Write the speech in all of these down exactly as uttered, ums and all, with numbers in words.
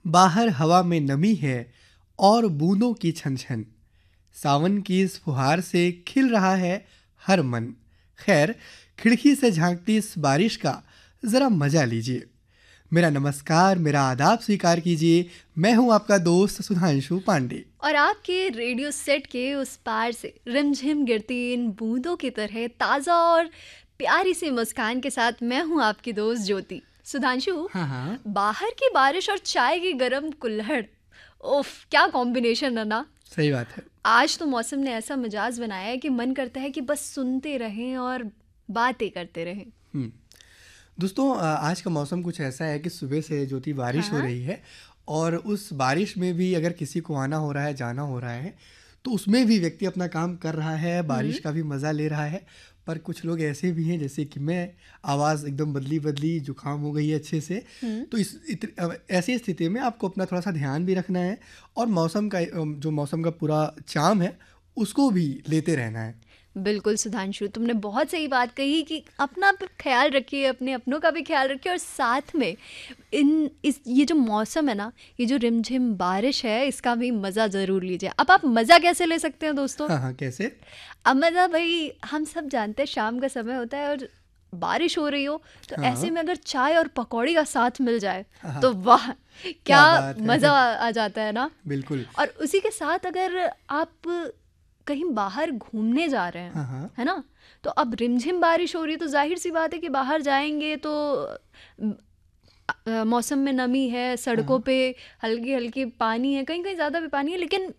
बाहर हवा में नमी है और बूंदों की छन छन। सावन की इस फुहार से खिल रहा है हर मन। खैर, खिड़की से झांकती इस बारिश का ज़रा मज़ा लीजिए। मेरा नमस्कार, मेरा आदाब स्वीकार कीजिए। मैं हूं आपका दोस्त सुधांशु पांडे, और आपके रेडियो सेट के उस पार से रिमझिम गिरती इन बूंदों की तरह ताज़ा और प्यारी सी मुस्कान के साथ मैं हूं आपकी दोस्त ज्योति। सुधांशु, हाँ हाँ बाहर की बारिश और चाय की गरम कुल्हड़, उफ क्या कॉम्बिनेशन है ना। सही बात है। आज तो मौसम ने ऐसा मिजाज बनाया है कि मन करता है कि बस सुनते रहें और बातें करते रहें। हम्म दोस्तों, आ, आज का मौसम कुछ ऐसा है कि सुबह से जो थी बारिश हो हाँ। रही है, और उस बारिश में भी अगर किसी को आना हो रहा है, जाना हो रहा है, तो उसमें भी व्यक्ति अपना काम कर रहा है, बारिश का भी मज़ा ले रहा है। पर कुछ लोग ऐसे भी हैं, जैसे कि मैं, आवाज़ एकदम बदली बदली, जुकाम हो गई है अच्छे से। तो इस इत, अब ऐसी स्थिति में आपको अपना थोड़ा सा ध्यान भी रखना है, और मौसम का जो मौसम का पूरा चाम है उसको भी लेते रहना है। बिल्कुल सुधांशु, तुमने बहुत सही बात कही कि अपना भी ख्याल रखिए, अपने अपनों का भी ख्याल रखिए, और साथ में इन इस ये जो मौसम है ना, ये जो रिमझिम बारिश है, इसका भी मज़ा ज़रूर लीजिए। अब आप मज़ा कैसे ले सकते हैं दोस्तों? हाँ हाँ कैसे? अब मज़ा भाई, हम सब जानते हैं शाम का समय होता है और बारिश हो रही हो, तो हाँ ऐसे में अगर चाय और पकौड़ी का साथ मिल जाए हाँ, तो वाह, क्या क्या बात है। मज़ा आ आ जाता है ना। बिल्कुल। और उसी के साथ अगर आप कहीं बाहर घूमने जा रहे हैं, हाँ हाँ है ना, तो अब रिमझिम बारिश हो रही है तो जाहिर सी बात है कि बाहर जाएंगे तो अ, अ, मौसम में नमी है, सड़कों हाँ पे हल्की हल्की पानी है, कहीं कहीं ज़्यादा भी पानी है। लेकिन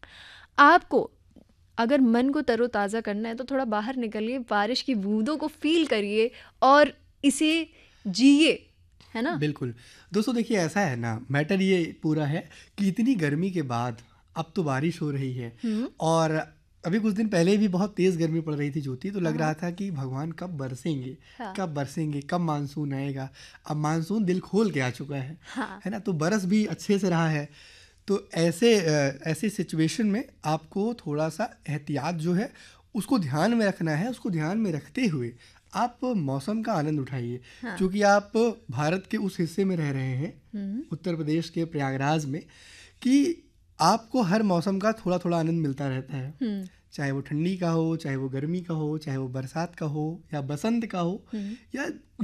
आपको अगर मन को तरोताज़ा करना है तो थोड़ा बाहर निकलिए, बारिश की बूंदों को फील करिए और इसे जिए, है ना। बिल्कुल। दोस्तों देखिए, ऐसा है ना, मैटर ये पूरा है कि इतनी गर्मी के बाद अब तो बारिश हो रही है, हम्म। और अभी कुछ दिन पहले भी बहुत तेज़ गर्मी पड़ रही थी ज्योति, तो लग हाँ रहा था कि भगवान कब बरसेंगे, हाँ कब बरसेंगे, कब मानसून आएगा। अब मानसून दिल खोल के आ चुका है हाँ। है ना, तो बरस भी अच्छे से रहा है। तो ऐसे अ, ऐसी सिचुएशन में आपको थोड़ा सा एहतियात जो है उसको ध्यान में रखना है। उसको ध्यान में रखते हुए आप मौसम का आनंद उठाइए, हाँ। क्योंकि आप भारत के उस हिस्से में रह रहे हैं, हम्म। उत्तर प्रदेश के प्रयागराज में, कि आपको हर मौसम का थोड़ा थोड़ा आनंद मिलता रहता है। हम्म। चाहे वो ठंडी का हो, चाहे वो गर्मी का हो, चाहे वो बरसात का हो, या बसंत का हो, हम्म। या